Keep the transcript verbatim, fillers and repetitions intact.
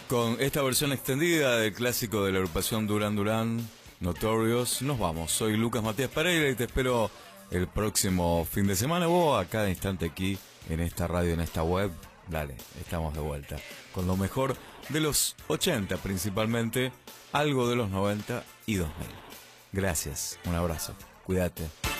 Con esta versión extendida del clásico de la agrupación Duran Duran, Notorious, nos vamos. Soy Lucas Matías Pereira y te espero el próximo fin de semana o a cada instante aquí en esta radio, en esta web. Dale, estamos de vuelta con lo mejor de los ochenta principalmente, algo de los noventa y dos mil. Gracias, un abrazo, cuídate.